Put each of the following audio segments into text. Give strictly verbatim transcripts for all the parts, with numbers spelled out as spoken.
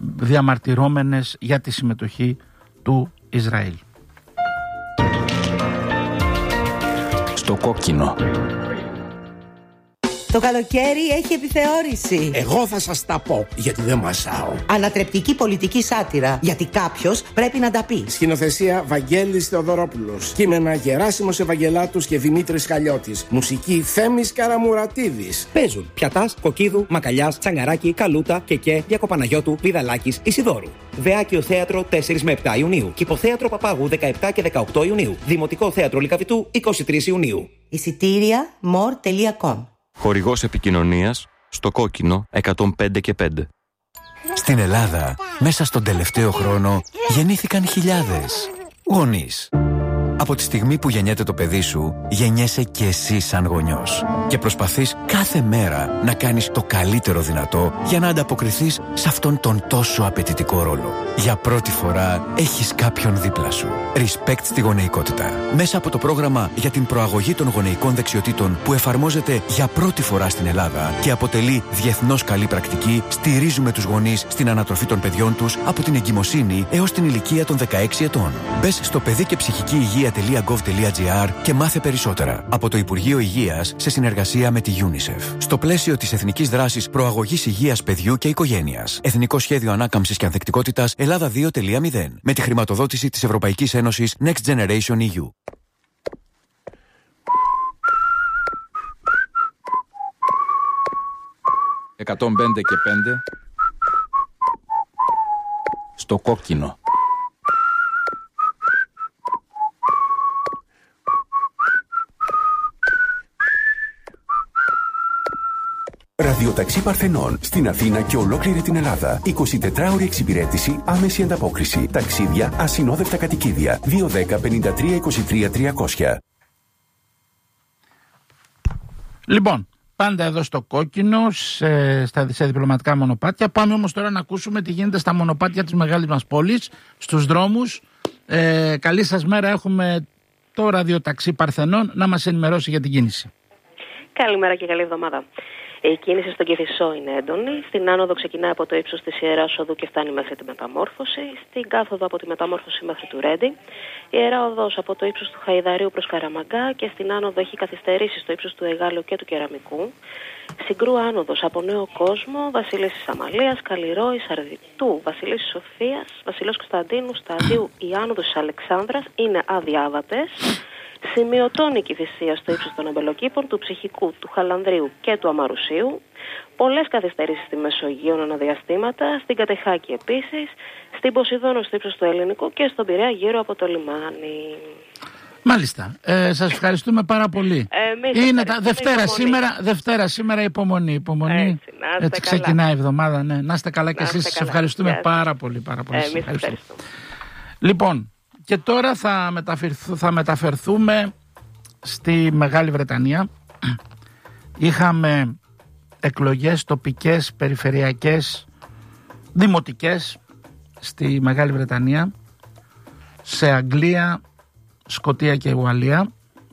διαμαρτυρόμενες για τη συμμετοχή του Ισραήλ. Στο κόκκινο. Το καλοκαίρι έχει επιθεώρηση. Εγώ θα σας τα πω, γιατί δεν μασάω. Ανατρεπτική πολιτική σάτυρα, γιατί κάποιος πρέπει να τα πει. Σκηνοθεσία Βαγγέλης Θεοδωρόπουλος. Κείμενα Γεράσιμος Ευαγγελάτους και Δημήτρης Χαλιώτης. Μουσική Θέμης Καραμουρατίδης. Παίζουν Πιατάς, Κοκκίδου, Μακαλιάς, Τσαγκαράκη, Καλούτα, Κεκέ, Διακοπαναγιώτου, Πηδαλάκης, Ισιδώρου. Βεάκιο Θέατρο τέσσερα με επτά Ιουνίου. Κηποθέατρο Παπάγου δεκαεπτά και δεκαοκτώ Ιουνίου. Δημοτικό Θέατρο Λυκαβητού είκοσι τρεις Ιουνίου. Εισιτήρια more τελεία com. Χορηγός επικοινωνίας στο κόκκινο εκατόν πέντε και πέντε. Στην Ελλάδα, μέσα στον τελευταίο χρόνο, γεννήθηκαν χιλιάδες γονείς. Από τη στιγμή που γεννιέται το παιδί σου, γεννιέσαι και εσύ σαν γονιός. Και προσπαθείς κάθε μέρα να κάνεις το καλύτερο δυνατό για να ανταποκριθείς σε αυτόν τον τόσο απαιτητικό ρόλο. Για πρώτη φορά έχεις κάποιον δίπλα σου. Respect στη γονεϊκότητα. Μέσα από το πρόγραμμα για την προαγωγή των γονεϊκών δεξιοτήτων που εφαρμόζεται για πρώτη φορά στην Ελλάδα και αποτελεί διεθνώς καλή πρακτική, στηρίζουμε τους γονείς στην ανατροφή των παιδιών τους από την εγκυμοσύνη έως την ηλικία των δεκαέξι ετών. Μπες στο παιδί και ψυχική υγεία τελεία γκοβ τελεία τζι άρ και μάθε περισσότερα. Από το Υπουργείο Υγείας σε συνεργασία με τη UNICEF. Στο πλαίσιο της Εθνικής Δράσης Προαγωγής Υγείας Παιδιού και Οικογένειας. Εθνικό Σχέδιο Ανάκαμψης και Ανθεκτικότητας Ελλάδα δύο τελεία μηδέν. Με τη χρηματοδότηση της Ευρωπαϊκής Ένωσης Next Generation ι γιου. εκατόν πέντε και πέντε. Στο κόκκινο. Ραδιοταξί Παρθενών στην Αθήνα και ολόκληρη την Ελλάδα. εικοσιτετράωρη εξυπηρέτηση, άμεση ανταπόκριση. Ταξίδια, ασυνόδευτα κατοικίδια. δύο δέκα πενήντα τρία είκοσι τρία τριακόσια. Λοιπόν, πάντα εδώ στο κόκκινο, σε, στα, σε διπλωματικά μονοπάτια. Πάμε όμως τώρα να ακούσουμε τι γίνεται στα μονοπάτια της μεγάλης μας πόλης, στους δρόμους. Ε, καλή σας μέρα, έχουμε το ραδιοταξί Παρθενών να μας ενημερώσει για την κίνηση. Καλημέρα και καλή εβδομάδα. Η κίνηση στον Κηφισό είναι έντονη. Στην άνοδο ξεκινάει από το ύψος της Ιεράς Οδού και φτάνει μέχρι τη Μεταμόρφωση. Στην κάθοδο από τη Μεταμόρφωση μέχρι του Ρέντι. Η Ιερά Οδός από το ύψος του Χαϊδαρίου προς Καραμαγκά και στην άνοδο έχει καθυστερήσει στο ύψος του Εγάλου και του Κεραμικού. Συγκρού άνοδος από Νέο Κόσμο, Βασιλίσσης Αμαλίας, Καλλιρόη, Σαρδιτού, Βασιλίσσης Σοφίας, Βασιλός Κωνσταντίνου, Σταδίου, η άνοδος της Αλεξάνδρας είναι αδιάβατες. Σημειωτών η Κηφισία στο ύψος των Αμπελοκήπων, του Ψυχικού, του Χαλανδρίου και του Αμαρουσίου. Πολλές καθυστερήσεις στη Μεσογείο αναδιαστήματα, στην Κατεχάκη επίσης, στην Ποσειδόνο στο ύψος του Ελληνικού και στον Πειραιά γύρω από το λιμάνι. Μάλιστα. Ε, σας ευχαριστούμε πάρα πολύ. Εμείς Είναι τα Δευτέρα σήμερα, Δευτέρα σήμερα υπομονή. υπομονή. Έτσι, Έτσι ξεκινάει η εβδομάδα. Ναι. Να είστε καλά και εσείς. Σας ευχαριστούμε πάρα πολύ. Πάρα πολύ. Ε, εμείς ευχαριστούμε. Λοιπόν, και τώρα θα, θα μεταφερθούμε στη Μεγάλη Βρετανία. Είχαμε εκλογές τοπικές, περιφερειακές, δημοτικές στη Μεγάλη Βρετανία, σε Αγγλία, Σκωτία και Ουαλία,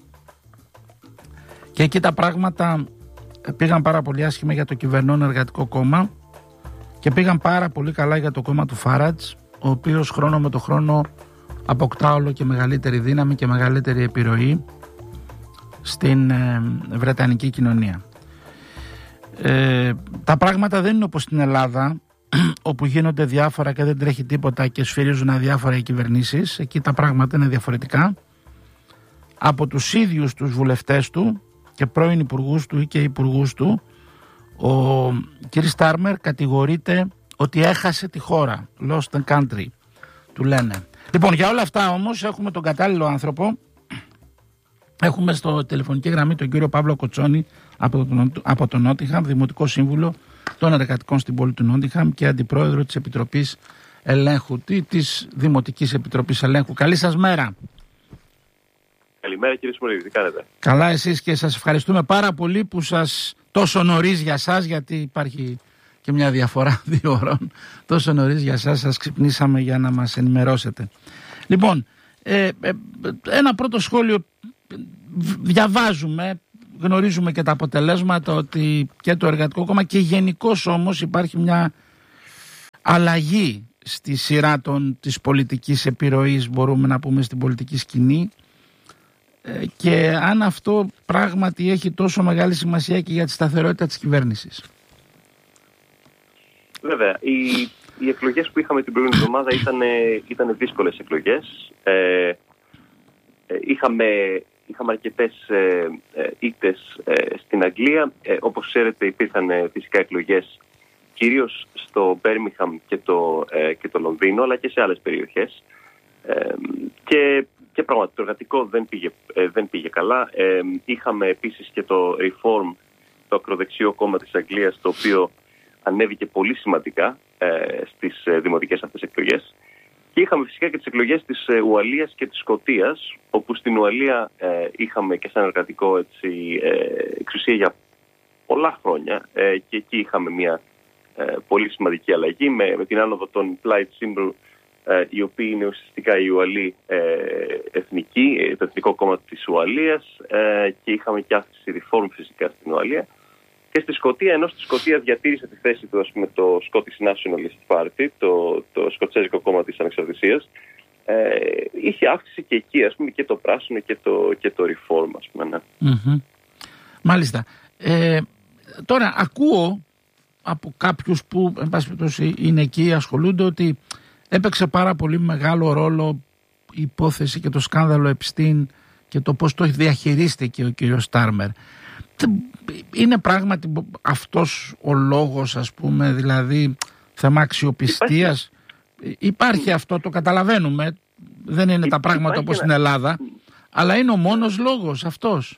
και εκεί τα πράγματα πήγαν πάρα πολύ άσχημα για το κυβερνών Εργατικό Κόμμα και πήγαν πάρα πολύ καλά για το κόμμα του Φάρατζ, ο οποίος χρόνο με το χρόνο αποκτά όλο και μεγαλύτερη δύναμη και μεγαλύτερη επιρροή στην ε, βρετανική κοινωνία. Ε, τα πράγματα δεν είναι όπως στην Ελλάδα, όπου γίνονται διάφορα και δεν τρέχει τίποτα και σφυρίζουν αδιάφορα οι κυβερνήσεις. Εκεί τα πράγματα είναι διαφορετικά. Από τους ίδιους τους βουλευτές του και πρώην υπουργούς του ή και υπουργούς του, ο κ. Στάρμερ κατηγορείται ότι έχασε τη χώρα. Lost the country, του λένε. Λοιπόν, για όλα αυτά όμως έχουμε τον κατάλληλο άνθρωπο. Έχουμε στο τηλεφωνική γραμμή τον κύριο Παύλο Κοτσόνη από τον, από τον Νότιγχαμ, Δημοτικό Σύμβουλο των Εργατικών στην πόλη του Νότιγχαμ και Αντιπρόεδρο της Επιτροπής Ελέγχου, της Δημοτικής Επιτροπής Ελέγχου. Καλή σας μέρα. Καλημέρα κύριε Σιμονίδη, τι κάνετε? Καλά εσείς, και σας ευχαριστούμε πάρα πολύ που σας τόσο νωρίς για σας, γιατί υπάρχει και μια διαφορά δύο ώρων, τόσο νωρίς για σας σας ξυπνήσαμε για να μας ενημερώσετε. Λοιπόν, ε, ε, ένα πρώτο σχόλιο. Διαβάζουμε, γνωρίζουμε και τα αποτελέσματα ότι και το Εργατικό Κόμμα και γενικώς όμως υπάρχει μια αλλαγή στη σειρά των, της πολιτικής επιρροής, μπορούμε να πούμε, στην πολιτική σκηνή, ε, και αν αυτό πράγματι έχει τόσο μεγάλη σημασία και για τη σταθερότητα της κυβέρνησης. Βέβαια, οι, οι εκλογές που είχαμε την προηγούμενη εβδομάδα ήταν, ήταν δύσκολες εκλογές. Ε, ε, είχαμε, είχαμε αρκετές ε, ε, ήττες ε, στην Αγγλία. Ε, όπως ξέρετε, υπήρχαν ε, φυσικά εκλογές κυρίως στο Μπέρμιγχαμ και το, ε, και το Λονδίνο, αλλά και σε άλλες περιοχές. Ε, και, και πράγματι το εργατικό δεν πήγε, ε, δεν πήγε καλά. Ε, είχαμε επίσης και το Reform, το ακροδεξιό κόμμα της Αγγλίας, το οποίο ανέβηκε πολύ σημαντικά ε, στις ε, δημοτικές αυτές εκλογές. Και είχαμε φυσικά και τις εκλογές της ε, Ουαλίας και της Σκωτίας, όπου στην Ουαλία ε, είχαμε και σαν εργατικό έτσι, ε, εξουσία για πολλά χρόνια ε, και εκεί είχαμε μια ε, πολύ σημαντική αλλαγή με, με την άνοδο των Plaid Cymru, ε, οι οποίοι είναι ουσιαστικά η Ουαλή ε, εθνική, το εθνικό κόμμα της Ουαλίας, ε, και είχαμε και αύξηση Reform φυσικά στην Ουαλία. Και στη Σκωτία, ενώ στη Σκωτία διατήρησε τη θέση του, ας πούμε, το Scottish Nationalist Party, το, το σκοτσέζικο κόμμα της ανεξαρτησίας, ε, είχε αύξηση και εκεί, ας πούμε, και το πράσινο και το, και το Reform, ας πούμε. Ναι. Mm-hmm. Μάλιστα. Ε, τώρα ακούω από κάποιους που, εν πάση περιπτώσει, είναι εκεί, ασχολούνται, ότι έπαιξε πάρα πολύ μεγάλο ρόλο η υπόθεση και το σκάνδαλο Epstein και το πώς το διαχειρίστηκε ο κ. Στάρμερ. Είναι πράγματι αυτός ο λόγος, ας πούμε, δηλαδή θέμα αξιοπιστίας? Υπάρχει, υπάρχει αυτό, το καταλαβαίνουμε, δεν είναι Υ, τα πράγματα όπως ένα... στην Ελλάδα, αλλά είναι ο μόνος λόγος αυτός?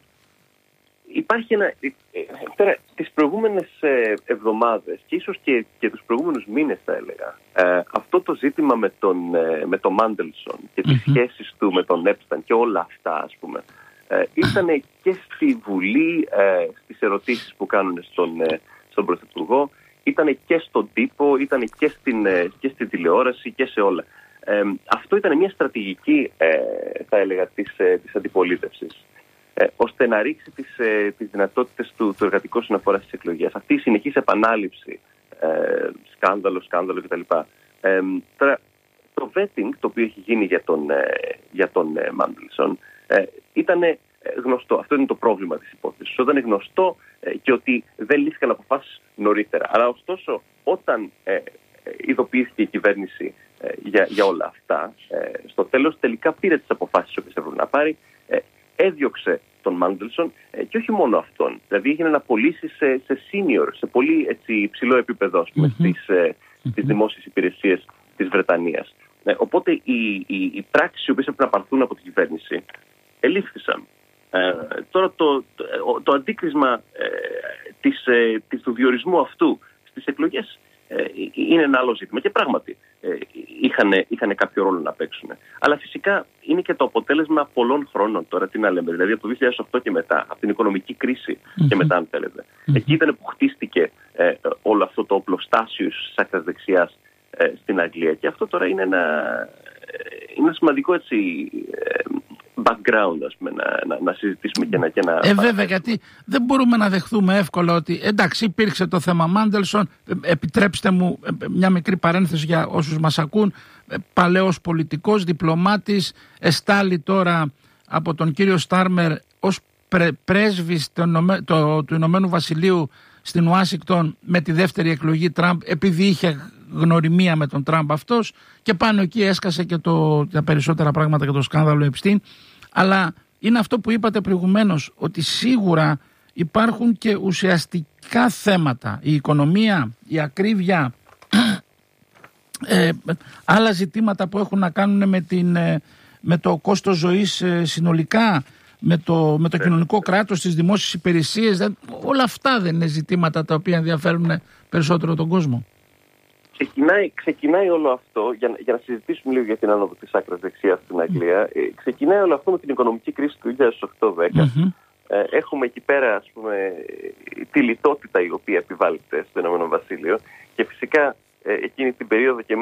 Υπάρχει ένα... Τώρα, τις προηγούμενες εβδομάδες και ίσως και, και τους προηγούμενους μήνες, θα έλεγα, ε, αυτό το ζήτημα με τον, με τον Μάντελσον και τις mm-hmm. σχέσεις του με τον Έπσταν και όλα αυτά, ας πούμε, Ε, ήταν και στη Βουλή, ε, στις ερωτήσεις που κάνουν στον, ε, στον Πρωθυπουργό, ήταν και στον τύπο, ήταν και στην, ε, και στην τηλεόραση και σε όλα. Ε, αυτό ήταν μια στρατηγική, ε, θα έλεγα, της, ε, της αντιπολίτευσης, ε, ώστε να ρίξει τις, ε, τις δυνατότητες του, του εργατικού συναφορά στις εκλογές. Αυτή η συνεχής επανάληψη, ε, σκάνδαλο, σκάνδαλο κτλ. Ε, τώρα, το vetting το οποίο έχει γίνει για τον, ε, για τον ε, Μάντελσον, Ε, ήταν γνωστό. Αυτό είναι το πρόβλημα της υπόθεσης. Όταν είναι γνωστό ε, και ότι δεν λήφθηκαν αποφάσεις νωρίτερα. Αλλά ωστόσο, όταν ε, ε, ειδοποιήθηκε η κυβέρνηση ε, για, για όλα αυτά, ε, στο τέλος τελικά πήρε τις αποφάσεις που έπρεπε να πάρει, ε, έδιωξε τον Μάντελσον ε, και όχι μόνο αυτόν. Δηλαδή έγινε να πωλήσει σε, σε senior, σε πολύ έτσι, υψηλό επίπεδο mm-hmm. στις, ε, στις δημόσιες υπηρεσίες της Βρετανίας. Ε, οπότε οι, οι, οι πράξεις οι οποίες έπρεπε να πάρθουν από την κυβέρνηση ελήφθησαν. Ε, τώρα το, το, το αντίκρισμα ε, της, ε, της, του διορισμού αυτού στις εκλογές ε, είναι ένα άλλο ζήτημα και πράγματι ε, είχαν, είχαν κάποιο ρόλο να παίξουν. Αλλά φυσικά είναι και το αποτέλεσμα πολλών χρόνων τώρα, τι να λέμε, δηλαδή από το δύο χιλιάδες οκτώ και μετά, από την οικονομική κρίση mm-hmm. και μετά, αν θέλετε. Mm-hmm. Εκεί ήταν που χτίστηκε ε, όλο αυτό το οπλοστάσιο της άκρας δεξιάς ε, στην Αγγλία και αυτό τώρα είναι ένα, είναι ένα σημαντικό έτσι background, ας πούμε, να, να, να συζητήσουμε και να... Και να ε, βέβαια, γιατί δεν μπορούμε να δεχθούμε εύκολα ότι εντάξει, υπήρξε το θέμα Μάντελσον, επιτρέψτε μου μια μικρή παρένθεση για όσους μας ακούν, παλαιός πολιτικός, διπλωμάτης, εστάλει τώρα από τον κύριο Στάρμερ ως πρε, πρέσβης το, το, του Ηνωμένου Βασιλείου στην Ουάσιγκτον με τη δεύτερη εκλογή Τραμπ, επειδή είχε γνωριμία με τον Τραμπ αυτός, και πάνω εκεί έσκασε και το, τα περισσότερα πράγματα για το σκάνδαλο Epstein. Αλλά είναι αυτό που είπατε προηγουμένως, ότι σίγουρα υπάρχουν και ουσιαστικά θέματα, η οικονομία, η ακρίβεια, ε, άλλα ζητήματα που έχουν να κάνουν με, την, με το κόστος ζωής συνολικά, με το, με το κοινωνικό κράτος, τις δημόσιες υπηρεσίες. Όλα αυτά δεν είναι ζητήματα τα οποία ενδιαφέρουν περισσότερο τον κόσμο? Ξεκινάει, ξεκινάει όλο αυτό, για, για να συζητήσουμε λίγο για την άνοδο της άκρας δεξιάς στην Αγγλία, mm. ε, ξεκινάει όλο αυτό με την οικονομική κρίση του δύο χιλιάδες οκτώ δέκα. Mm-hmm. Ε, έχουμε εκεί πέρα, ας πούμε, τη λιτότητα η οποία επιβάλλεται στο Ηνωμένο Βασίλειο και φυσικά ε, εκείνη την περίοδο και εμείς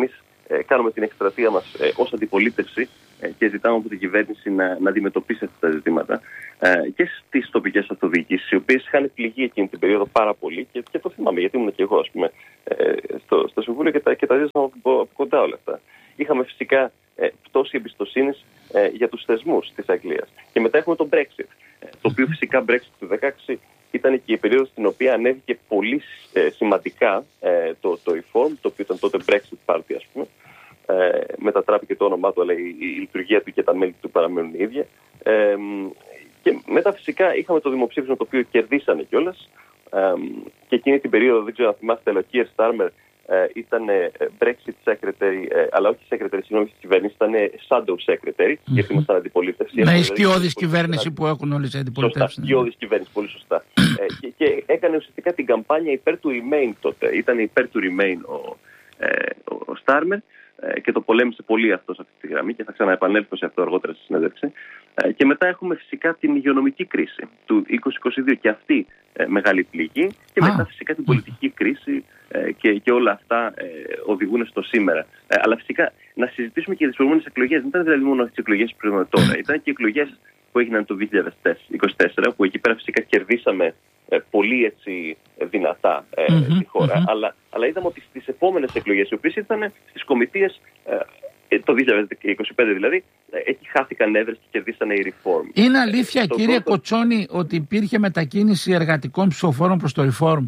ε, κάνουμε την εκστρατεία μας ε, ως αντιπολίτευση ε, και ζητάμε από την κυβέρνηση να, να αντιμετωπίσει αυτά τα ζητήματα ε, και στις τοπικές αυτοδιοικήσεις, οι οποίες είχαν πληγεί εκείνη την περίοδο πάρα πολύ και, και το θυμάμαι, γιατί ήμουν και εγώ ας πούμε, ε, στο, στο Συμβούλιο και τα, και τα ζήσαμε από, από κοντά όλα αυτά. Είχαμε φυσικά ε, πτώση εμπιστοσύνης ε, για τους θεσμούς της Αγγλίας. Και μετά έχουμε το Brexit, ε, το οποίο φυσικά Brexit του δεκαέξι ήταν και η περίοδος στην οποία ανέβηκε πολύ ε, σημαντικά ε, το, το Reform, το οποίο ήταν τότε Brexit Party, ας πούμε. Ε, μετατράπηκε το όνομά του, αλλά η, η λειτουργία του και τα μέλη του παραμένουν οι ίδια. Ε, και μετά φυσικά είχαμε το δημοψήφισμα το οποίο κερδίσανε κιόλας. Ε, και εκείνη την περίοδο, δεν ξέρω αν θυμάστε, αλλά ο Keir Starmer ε, ήταν Brexit Secretary, ε, αλλά όχι Secretary, συγγνώμη, της κυβέρνησης, ήταν Shadow Secretary, mm-hmm. γιατί ήμασταν αντιπολίτευση. Ναι, η σκιώδης κυβέρνηση που έχουν όλες οι αντιπολιτεύσεις. Σωστά, σκιώδης κυβέρνηση, πολύ σωστά. ε, και, και έκανε ουσιαστικά την καμπάνια υπέρ του Remain τότε. Ήταν υπέρ του Remain ο, ε, ο, ο Starmer ε, και το πολέμησε πολύ αυτό σε αυτή τη γραμμή και θα ξαναεπανέλθω σε αυτό αργότερα στη συνέντευξη. Ε, και μετά έχουμε φυσικά την υγειονομική κρίση του είκοσι είκοσι δύο και αυτή ε, μεγάλη πληγή και μετά ah. φυσικά την πολιτική κρίση ε, και, και όλα αυτά ε, οδηγούν στο σήμερα. Ε, αλλά φυσικά να συζητήσουμε και τις προηγούμενες εκλογές. Δεν ήταν δηλαδή μόνο τις εκλογές που είδαμε τώρα, ήταν και εκλογές που έγιναν το δύο χιλιάδες είκοσι τέσσερα, που εκεί πέρα φυσικά κερδίσαμε ε, πολύ έτσι δυνατά ε, mm-hmm, τη χώρα, mm-hmm. αλλά, αλλά είδαμε ότι στις επόμενες εκλογές, οι οποίες ήταν στις κομιτείες ε, το δύο χιλιάδες είκοσι πέντε δηλαδή, ε, εκεί χάθηκαν έδρες και κερδίσανε οι Reform. Είναι αλήθεια, ε, κύριε πρώτο... Κοτσόνη, ότι υπήρχε μετακίνηση εργατικών ψηφοφόρων προς το Reform?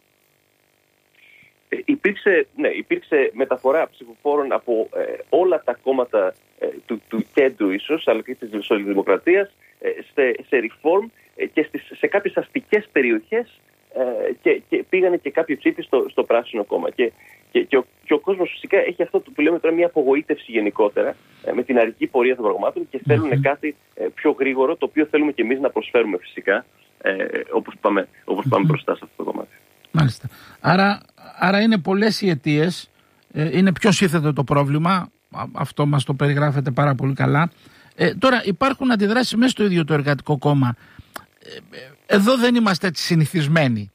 Ε, υπήρξε, ναι, υπήρξε μεταφορά ψηφοφόρων από ε, όλα τα κόμματα ε, του, του κέντρου ίσως, αλλά και της Σοσιαλδημοκρατίας ε, σε, σε Reform ε, και στις, σε κάποιες αστικές περιοχές ε, και, και πήγανε και κάποιοι ψήφοι στο, στο Πράσινο Κόμμα. Και, και, και, ο, και ο κόσμος φυσικά έχει αυτό που λέμε τώρα μια απογοήτευση γενικότερα ε, με την αργή πορεία των πραγμάτων και θέλουν mm-hmm. κάτι ε, πιο γρήγορο, το οποίο θέλουμε και εμείς να προσφέρουμε φυσικά ε, όπως πάμε, όπως πάμε mm-hmm. μπροστά σε αυτό το κομμάτι. Μάλιστα. Άρα, άρα είναι πολλές οι αιτίες, ε, είναι πιο σύνθετο το πρόβλημα, αυτό μας το περιγράφετε πάρα πολύ καλά. Ε, τώρα υπάρχουν αντιδράσεις μέσα στο ίδιο το Εργατικό Κόμμα. Ε, εδώ δεν είμαστε έτσι συνηθισμένοι.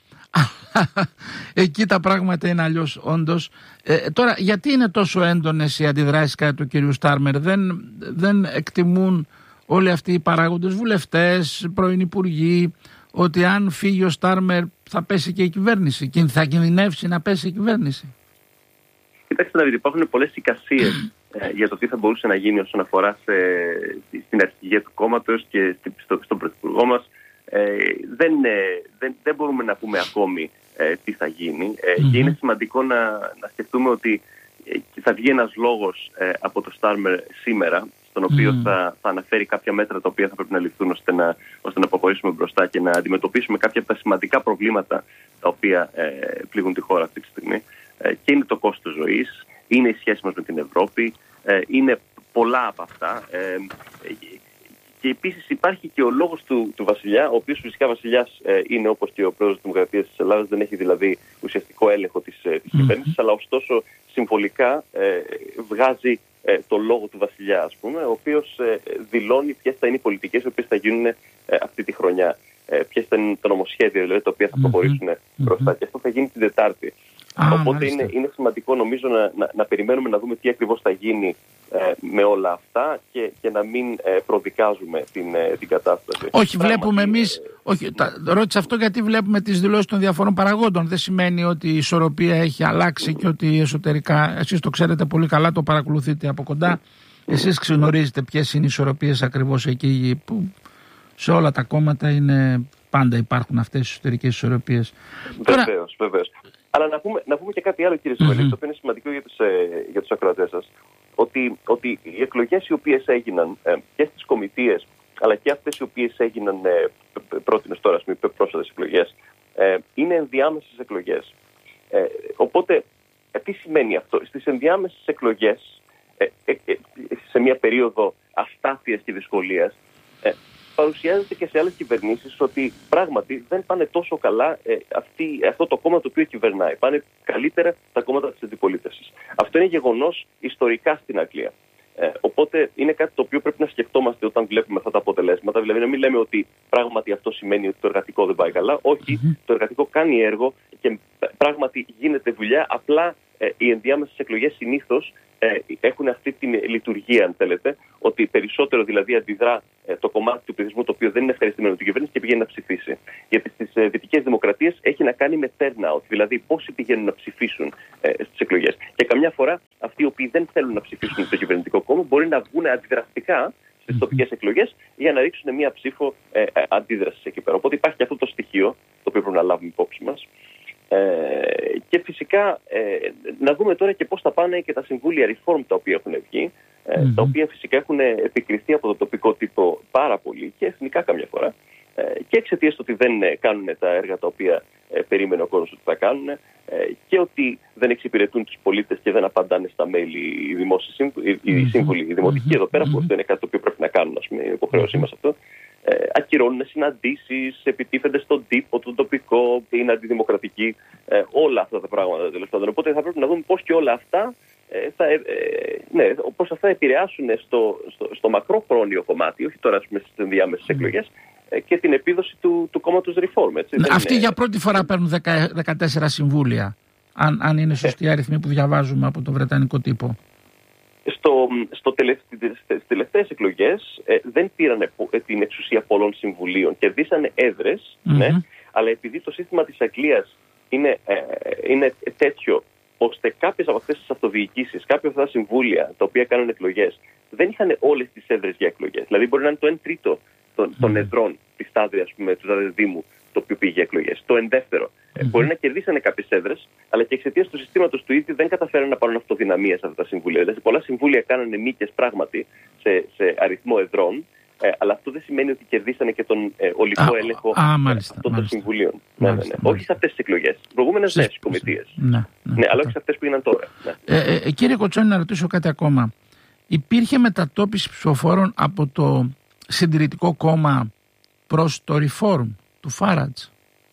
Εκεί τα πράγματα είναι αλλιώς όντως. Ε, τώρα γιατί είναι τόσο έντονες οι αντιδράσεις κατά του κυρίου Στάρμερ? Δεν, δεν εκτιμούν όλοι αυτοί οι παράγοντες, βουλευτές, πρώην υπουργοί, ότι αν φύγει ο Στάρμερ θα πέσει και η κυβέρνηση και θα κινδυνεύσει να πέσει η κυβέρνηση? Κοιτάξτε να δείτε, υπάρχουν πολλές εικασίες ε, για το τι θα μπορούσε να γίνει όσον αφορά σε, στην αρχηγία του κόμματος και στο, στον πρωθυπουργό μας. Ε, δεν, ε, δεν, δεν μπορούμε να πούμε ακόμη ε, τι θα γίνει ε, mm-hmm. και είναι σημαντικό να, να σκεφτούμε ότι ε, θα βγει ένας λόγος ε, από το Στάρμερ σήμερα, στον οποίο mm. θα, θα αναφέρει κάποια μέτρα τα οποία θα πρέπει να ληφθούν ώστε να, ώστε να προχωρήσουμε μπροστά και να αντιμετωπίσουμε κάποια από τα σημαντικά προβλήματα τα οποία ε, πλήγουν τη χώρα αυτή τη στιγμή. Ε, και είναι το κόστος ζωής, είναι η σχέση μας με την Ευρώπη, ε, είναι πολλά από αυτά. Ε, και επίσης υπάρχει και ο λόγος του, του βασιλιά, ο οποίος φυσικά βασιλιάς ε, είναι όπως και ο πρόεδρος της Δημοκρατίας της Ελλάδας, δεν έχει δηλαδή ουσιαστικό έλεγχο της, ε, της mm. κυβέρνησης, αλλά ωστόσο συμβολικά ε, βγάζει ε, το λόγο του βασιλιά, ας πούμε, ο οποίος ε, δηλώνει ποιες θα είναι οι πολιτικές οι οποίες θα γίνουν ε, αυτή τη χρονιά. Ε, ποιες θα είναι το νομοσχέδιο δηλαδή, τα οποία θα προχωρήσουν mm-hmm. μπροστά. Και αυτό θα γίνει την Τετάρτη. Ah, Οπότε είναι, είναι σημαντικό νομίζω να, να, να περιμένουμε να δούμε τι ακριβώς θα γίνει ε, με όλα αυτά και, και να μην ε, προδικάζουμε την, ε, την κατάσταση. Όχι, Πράγματι, βλέπουμε εμείς, ε, όχι, τα, ρώτησα αυτό γιατί βλέπουμε τις δηλώσεις των διαφορών παραγόντων. Δεν σημαίνει ότι η ισορροπία έχει αλλάξει και ότι εσωτερικά, εσείς το ξέρετε πολύ καλά, το παρακολουθείτε από κοντά. Εσείς ξενορίζετε ποιες είναι οι ισορροπίες ακριβώς εκεί που σε όλα τα κόμματα είναι, πάντα υπάρχουν αυτές οι εσωτερικές ισορροπίες. Βεβαίως, βεβαίως. Αλλά να πούμε, να πούμε και κάτι άλλο, κύριε Σουβελή, mm-hmm. το οποίο είναι σημαντικό για τους, ε, για τους ακροατές σας, ότι, ότι οι εκλογές οι οποίες έγιναν ε, και στις κομιτείες, αλλά και αυτές οι οποίες έγιναν ε, πρότεινες τώρα, πούμε, πρόσφατες εκλογές, ε, είναι ενδιάμεσες εκλογές. Ε, οπότε, ε, τι σημαίνει αυτό? Στις ενδιάμεσες εκλογές, ε, ε, ε, σε μια περίοδο αστάθειας και δυσκολίας, ε, παρουσιάζεται και σε άλλες κυβερνήσεις ότι πράγματι δεν πάνε τόσο καλά ε, αυτή, αυτό το κόμμα το οποίο κυβερνάει. Πάνε καλύτερα τα κόμματα της αντιπολίτευσης. Αυτό είναι γεγονός ιστορικά στην Αγγλία. Ε, οπότε είναι κάτι το οποίο πρέπει να σκεφτόμαστε όταν βλέπουμε αυτά τα αποτελέσματα. Δηλαδή να μην λέμε ότι πράγματι αυτό σημαίνει ότι το εργατικό δεν πάει καλά. Όχι, mm-hmm. το εργατικό κάνει έργο και πράγματι γίνεται δουλειά, απλά ε, οι ενδιάμεσες εκλογές συνήθως ε, έχουν αυτή τη λειτουργία, αν θέλετε, ότι περισσότερο δηλαδή αντιδρά ε, το κομμάτι του πληθυσμού το οποίο δεν είναι ευχαριστημένο με την κυβέρνηση και πηγαίνει να ψηφίσει. Γιατί στις ε, δυτικές δημοκρατίες έχει να κάνει με turnout, δηλαδή πόσοι πηγαίνουν να ψηφίσουν ε, στις εκλογές. Και καμιά φορά αυτοί οι οποίοι δεν θέλουν να ψηφίσουν το κυβερνητικό κόμμα μπορεί να βγουν αντιδραστικά στις τοπικές εκλογές για να ρίξουν μια ψήφο ε, ε, αντίδρασης εκεί πέρα. Οπότε υπάρχει και αυτό το στοιχείο το οποίο πρέπει να λάβουμε υπόψη μας. Ε, και φυσικά ε, να δούμε τώρα και πώς θα πάνε και τα συμβούλια reform τα οποία έχουν βγει, ε, mm-hmm. τα οποία φυσικά έχουν επικριθεί από το τοπικό τύπο πάρα πολύ και εθνικά καμιά φορά, ε, και εξαιτίας του ότι δεν ε, κάνουν τα έργα τα οποία ε, περίμενε ο κόσμος ότι θα κάνουν, ε, και ότι δεν εξυπηρετούν τους πολίτες και δεν απαντάνε στα mail οι δημόσιοι σύμβουλοι, οι, σύμβουλοι, οι δημοτικοί mm-hmm. εδώ πέρα, που αυτό είναι κάτι το οποίο πρέπει να κάνουν, ας πούμε, η υποχρέωσή μας αυτό. Ε, ακυρώνουν συναντήσεις, επιτίθενται στον τύπο, τον τοπικό, είναι αντιδημοκρατικοί, ε, όλα αυτά τα πράγματα τέλος πάντων. Οπότε θα πρέπει να δούμε πώς και όλα αυτά, ε, θα, ε, ναι, πώς αυτά επηρεάσουν στο, στο, στο μακρόχρόνιο κομμάτι, όχι τώρα στις ενδιάμεσες mm. εκλογές, ε, και την επίδοση του, του κόμματος Reform. Έτσι, ναι, αυτοί είναι... για πρώτη φορά παίρνουν δεκατέσσερα συμβούλια, αν, αν είναι σωστοί οι αριθμοί που διαβάζουμε από το βρετανικό τύπο. Στο, στο τελευ, στις τελευταίες εκλογές ε, δεν πήραν ε, την εξουσία πολλών συμβουλίων, κερδίσανε έδρες, mm-hmm. ναι, αλλά επειδή το σύστημα της Αγγλίας είναι, ε, είναι τέτοιο ώστε κάποιες από αυτές τις αυτοδιοικήσεις, κάποια από αυτά τα συμβούλια τα οποία κάνουν εκλογές δεν είχαν όλες τις έδρες για εκλογές. Δηλαδή μπορεί να είναι το εν τρίτο των, των εδρών της τάδε, ας πούμε, του τάδε Δήμου το οποίο πήγε για εκλογές. Το εν δεύτερο. Mm-hmm. Μπορεί να κερδίσανε κάποιες έδρες, αλλά και εξαιτίας του συστήματος του ίδιου δεν καταφέραν να πάρουν αυτοδυναμία σε αυτά τα συμβούλια. Δηλαδή, πολλά συμβούλια κάνανε νίκες πράγματι σε, σε αριθμό εδρών, ε, αλλά αυτό δεν σημαίνει ότι κερδίσανε και τον ε, ολικό α, έλεγχο αυτών των συμβουλίων. Ναι, ναι, ναι. Όχι σε αυτές τις εκλογές. Προηγούμενες ναι, στις κομιτείες. Ναι, ναι, ναι, ναι, αλλά όχι σε αυτές που έγιναν τώρα. Ναι. Ε, ε, κύριε Κοτσόνη, να ρωτήσω κάτι ακόμα. Υπήρχε μετατόπιση ψηφοφόρων από το Συντηρητικό Κόμμα προς το Reform του Φάραντς?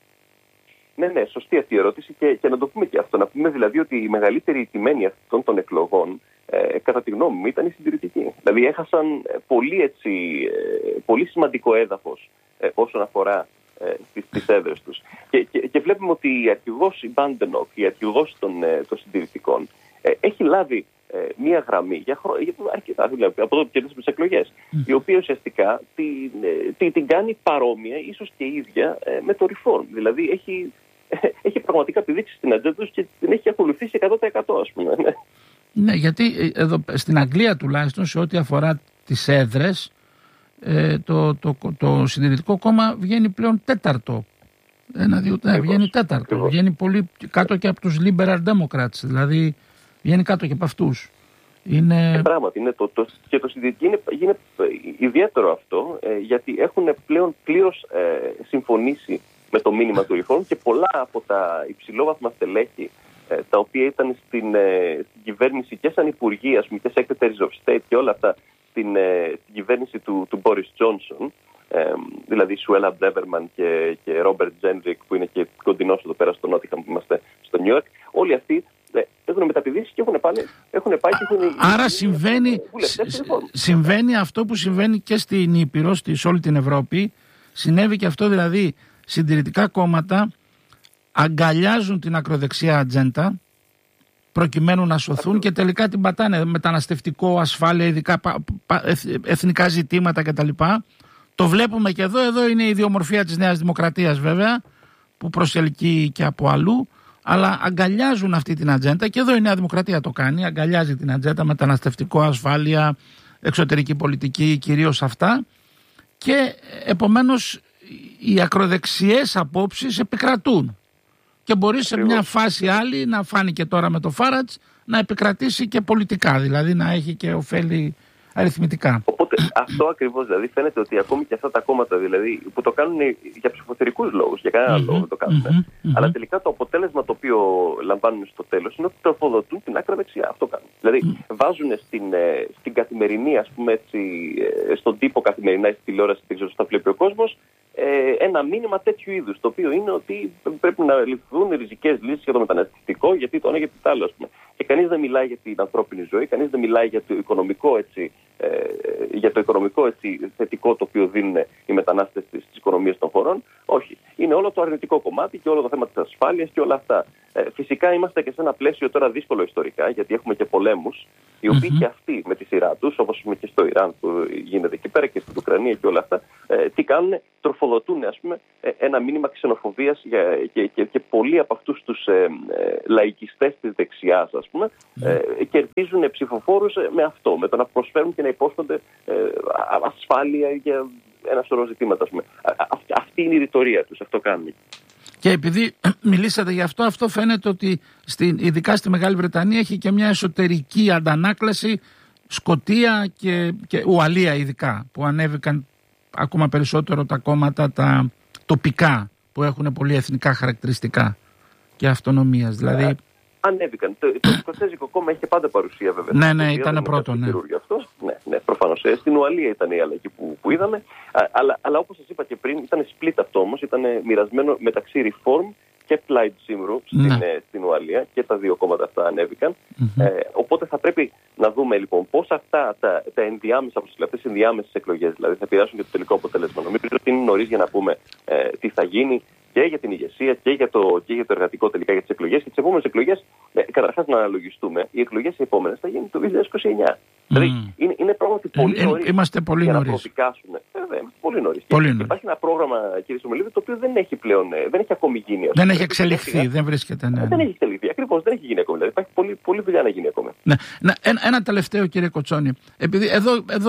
Ναι, ναι, σωστή αυτή η ερώτηση και, και να το πούμε και αυτό. Να πούμε δηλαδή ότι η μεγαλύτερη τιμένη αυτών των εκλογών, ε, κατά τη γνώμη μου, ήταν οι συντηρητικοί. Δηλαδή έχασαν πολύ, έτσι, ε, πολύ σημαντικό έδαφος ε, όσον αφορά ε, τις, τις έδρες τους. Και, και, και βλέπουμε ότι η αρχηγός, η Μπάντενοκ, η αρχηγός των, ε, των συντηρητικών, ε, έχει λάβει ε, μία γραμμή για, χρο... για αρκετά, δηλαδή, από εδώ που κερδίσαμε τις εκλογές, mm. η οποία ουσιαστικά την, ε, την, την κάνει παρόμοια, ίσως και ίδια, ε, με το Reform. Δηλαδή έχει... έχει πραγματικά επιδείξει την ατζέντα τους και την έχει ακολουθήσει εκατό τοις εκατό, ας πούμε. Ναι, ναι, γιατί εδώ στην Αγγλία τουλάχιστον σε ό,τι αφορά τις έδρες, ε, το, το, το, το Συντηρητικό Κόμμα βγαίνει πλέον τέταρτο. Ένα, δύο, ναι, βγαίνει τέταρτο. Ακριβώς. Βγαίνει πολύ κάτω και από τους Liberal Democrats, δηλαδή βγαίνει κάτω και από αυτούς. Είναι... Ε, πράγματι, είναι το, το, και το συντηρητικό είναι, είναι ιδιαίτερο αυτό, ε, γιατί έχουν πλέον πλήρως ε, συμφωνήσει με το μήνυμα του Reform και πολλά από τα υψηλόβαθμα στελέχη ε, τα οποία ήταν στην, ε, στην κυβέρνηση και σαν υπουργοί, ας πούμε, και Secretaries of State και όλα αυτά στην, ε, στην κυβέρνηση του, του Boris Johnson, ε, δηλαδή Σουέλα Μπλέβερμαν και, και Ρόμπερτ Τζένρικ που είναι και κοντινός εδώ πέρα στο Νότιχαμ που είμαστε στο Νιου Ιόρκ, όλοι αυτοί ε, έχουν μεταπηδήσει και έχουν, πάνε, έχουν πάει και έχουν... Άρα συμβαίνει, συμβαίνει αυτό που συμβαίνει και στην Ήπειρο, σε όλη την Ευρώπη, συνέβη και αυτό, δηλαδή συντηρητικά κόμματα αγκαλιάζουν την ακροδεξιά ατζέντα προκειμένου να σωθούν και τελικά την πατάνε. Μεταναστευτικό, ασφάλεια, ειδικά εθνικά ζητήματα κτλ. Το βλέπουμε και εδώ. Εδώ είναι η ιδιομορφία της Νέας Δημοκρατίας βέβαια, που προσελκύει και από αλλού, αλλά αγκαλιάζουν αυτή την ατζέντα και εδώ η Νέα Δημοκρατία το κάνει. Αγκαλιάζει την ατζέντα, μεταναστευτικό, ασφάλεια, εξωτερική πολιτική, κυρίως αυτά, και επομένως οι ακροδεξιές απόψεις επικρατούν και μπορεί σε μια φάση άλλη, να φάνηκε τώρα με το Φάραντς, να επικρατήσει και πολιτικά, δηλαδή να έχει και ωφέλη αριθμητικά. Οπότε αυτό ακριβώς, δηλαδή φαίνεται ότι ακόμη και αυτά τα κόμματα, δηλαδή, που το κάνουν για ψηφοθερικούς λόγους, για κανένα mm-hmm, λόγο δεν το κάνουν, mm-hmm, αλλά τελικά το αποτέλεσμα το οποίο λαμβάνουν στο τέλος είναι ότι τροφοδοτούν την άκρα δεξιά. Αυτό κάνουν. Δηλαδή mm-hmm. βάζουν στην, στην καθημερινή, ας πούμε έτσι, στον τύπο καθημερινά ή στη τηλεόραση, δεν ξέρω, στα βλέπει ο κόσμος, ένα μήνυμα τέτοιου είδους, το οποίο είναι ότι πρέπει να ληφθούν ριζικές λύσεις για το μεταναστευτικό, γιατί το ένα γιατί το άλλο, ας πούμε. Και κανείς δεν μιλάει για την ανθρώπινη ζωή, κανείς δεν μιλάει για το οικονομικό, έτσι, ε, για το οικονομικό έτσι, θετικό το οποίο δίνουν οι μετανάστες στις οικονομίες των χωρών. Όχι. Είναι όλο το αρνητικό κομμάτι και όλο το θέμα της ασφάλειας και όλα αυτά. Ε, φυσικά είμαστε και σε ένα πλαίσιο τώρα δύσκολο ιστορικά, γιατί έχουμε και πολέμους, οι οποίοι mm-hmm. και αυτοί με τη σειρά τους, όπως και στο Ιράν που γίνεται εκεί πέρα και στην Ουκρανία και όλα αυτά, ε, τι κάνουν, τροφοδοτούν ας πούμε, ένα μήνυμα ξενοφοβίας για, και, και, και πολλοί από αυτούς τους ε, ε, λαϊκιστές της δεξιάς, ας πούμε, ε, κερδίζουν ψηφοφόρους με αυτό, με το να προσφέρουν και να υπόσχονται ε, ασφάλεια για ένα σωρό ζητήματα, ας πούμε. Α, αυτή είναι η ρητορία τους, αυτό κάνουν. Και επειδή μιλήσατε γι' αυτό, αυτό φαίνεται ότι στην, ειδικά στη Μεγάλη Βρετανία έχει και μια εσωτερική αντανάκλαση, Σκωτία και, και Ουαλία ειδικά, που ανέβηκαν ακόμα περισσότερο τα κόμματα τα τοπικά που έχουν πολύ εθνικά χαρακτηριστικά και αυτονομίας. Δηλαδή... Ανέβηκαν. Το, το Σκοτσέζικο κόμμα είχε πάντα παρουσία βέβαια. Ναι, ναι, ήταν πρώτο. Ναι. Αυτό. Ναι, ναι, προφανώς. Στην Ουαλία ήταν η αλλαγή που, που είδαμε. Α, αλλά, αλλά όπως σας είπα και πριν, ήταν split αυτό όμως. Ήταν μοιρασμένο μεταξύ Reform και Plaid Cymru στην, ναι. στην Ουαλία. Και τα δύο κόμματα αυτά ανέβηκαν. Mm-hmm. Ε, οπότε θα πρέπει να δούμε λοιπόν πώς αυτά τα, τα ενδιάμεσα, αυτές οι ενδιάμεσες εκλογές δηλαδή, θα επηρεάσουν και το τελικό αποτέλεσμα. Νομίζω ότι είναι νωρίς για να πούμε ε, τι θα γίνει και για την ηγεσία και για το, και για το εργατικό τελικά για τις εκλογές. Και τις επόμενες εκλογές, ε, καταρχάς να αναλογιστούμε, οι εκλογές οι επόμενες θα γίνουν το δύο χιλιάδες είκοσι εννιά. Mm. Δηλαδή είναι, είναι πράγματι πολύ ε, νωρίς είμαστε πολύ για νωρίς. να προδικάσουμε. Βέβαια, είμαστε πολύ νωρίς. Πολύ και νωρίς. Υπάρχει ένα πρόγραμμα, κύριε Σομελίδη, το οποίο δεν έχει πλέον, δεν έχει ακόμη γίνει. Δεν έχει εξελιχθεί, έχει, δεν βρίσκεται. Ναι, ναι. Δεν έχει εξελιχθεί, ακριβώς, δεν έχει γίνει ακόμη. Δηλαδή υπάρχει πολύ, πολύ δουλειά να γίνει ακόμη. Ναι. Ένα, ένα τελευταίο, κύριε Κοτσόνη. Επειδή εδώ, εδώ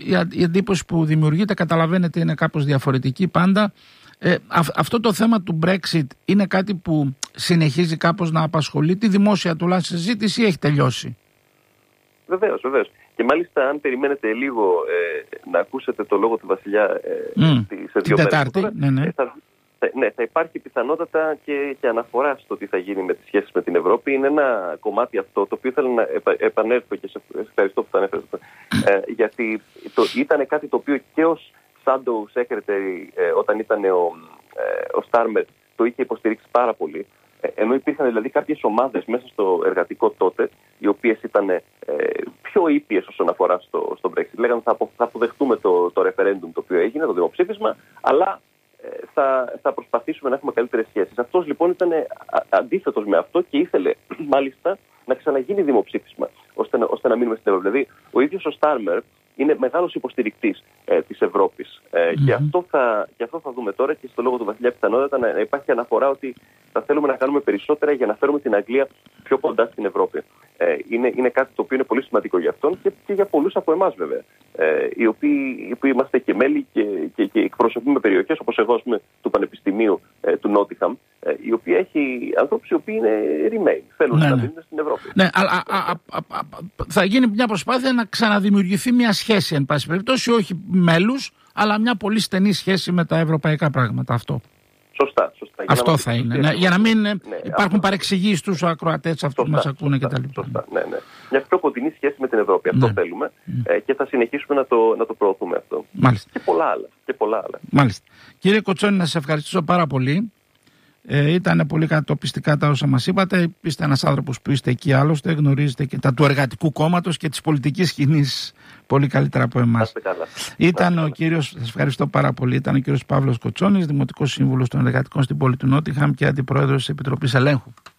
η εντύπωση που δημιουργείται, καταλαβαίνετε, είναι κάπως διαφορετική πάντα. Ε, α, αυτό το θέμα του Brexit είναι κάτι που συνεχίζει κάπως να απασχολεί τη δημόσια τουλάχιστον συζήτηση ή έχει τελειώσει? Βεβαίως, βεβαίως. Και μάλιστα αν περιμένετε λίγο ε, να ακούσετε το λόγο του Βασιλιά ε, mm, σε δύο μέρες, ναι, ναι. Θα, θα, ναι, θα υπάρχει πιθανότατα και, και αναφορά στο τι θα γίνει με τις σχέσεις με την Ευρώπη. Είναι ένα κομμάτι αυτό το οποίο ήθελα να επα, επανέλθω και σε ευχαριστώ που το ανέφερες. Ε, γιατί το, ήταν κάτι το οποίο και ως Shadow Secretary ε, όταν ήταν ο, ε, ο Στάρμερ το είχε υποστηρίξει πάρα πολύ. Ε, ενώ υπήρχαν δηλαδή κάποιες ομάδες μέσα στο εργατικό τότε οι οποίες ήταν ε, πιο ήπιες όσον αφορά στο, στο Brexit. Λέγανε θα, απο, θα αποδεχτούμε το, το referendum το οποίο έγινε, το δημοψήφισμα, αλλά ε, θα, θα προσπαθήσουμε να έχουμε καλύτερες σχέσεις. Αυτός λοιπόν ήταν αντίθετος με αυτό και ήθελε μάλιστα να ξαναγίνει δημοψήφισμα ώστε να, ώστε να μείνουμε στην Ευρώπη. Δηλαδή ο ίδιος ο Στάρμερ είναι μεγάλος υποστηρικτής ε, της Ευρώπης. Ε, mm-hmm. και, αυτό θα, και αυτό θα δούμε τώρα και στο λόγο του Βασιλιά πιθανότατα να, να υπάρχει αναφορά ότι θα θέλουμε να κάνουμε περισσότερα για να φέρουμε την Αγγλία πιο κοντά στην Ευρώπη. Ε, είναι, είναι κάτι το οποίο είναι πολύ σημαντικό για αυτόν και, και για πολλούς από εμάς βέβαια. Ε, οι, οποίοι, οι οποίοι είμαστε και μέλη και, και, και εκπροσωπούμε περιοχές όπως εγώ πούμε, του Πανεπιστημίου ε, του Νότιχαμ, ε, η οποία έχει ανθρώπους οι οποίοι είναι remain, θέλουν ναι, να μείνουν ναι. στην Ευρώπη. Ναι, αλλά α, α, α, α, θα γίνει μια προσπάθεια να ξαναδημιουργηθεί μια σχέση, εν πάση περιπτώσει, όχι μέλους, αλλά μια πολύ στενή σχέση με τα ευρωπαϊκά πράγματα. Αυτό. Σωστά, σωστά. Αυτό να θα είναι. Ναι, για να μην ναι, υπάρχουν αυτό. παρεξηγήσεις στους ακροατές αυτούς που μας ακούνε κτλ. Σωστά, ναι, ναι. Μια πιο κοντινή σχέση με την Ευρώπη. Αυτό ναι. θέλουμε mm. ε, και θα συνεχίσουμε να το, να το προωθούμε αυτό. Μάλιστα. Και πολλά άλλα. Και πολλά άλλα. Μάλιστα. Κύριε Κοτσόνη, να σας ευχαριστήσω πάρα πολύ. Ε, ήταν πολύ κατοπιστικά τα όσα μας είπατε. Είστε ένας άνθρωπος που είστε εκεί άλλωστε, γνωρίζετε και τα του εργατικού κόμματος και της πολιτικής σκηνής πολύ καλύτερα από εμάς. Ήταν ο κύριος, σας ευχαριστώ πάρα πολύ, ήταν ο κύριος Παύλος Κοτσόνης, Δημοτικός Σύμβουλος των Εργατικών στην πόλη του Νότιχαμ και Αντιπρόεδρος της Επιτροπής Ελέγχου.